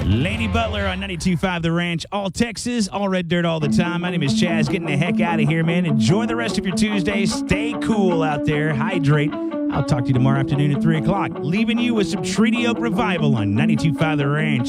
Lady Butler on 92.5 The Ranch, all Texas, all red dirt all the time. My name is Chaz, getting the heck out of here, man. Enjoy the rest of your Tuesday. Stay cool out there. Hydrate. I'll talk to you tomorrow afternoon at 3 o'clock. Leaving you with some Treaty Oak Revival on 92.5 The Ranch.